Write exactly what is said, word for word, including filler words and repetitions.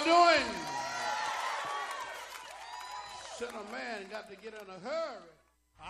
y'all doing? Son of man got to get in a hurry.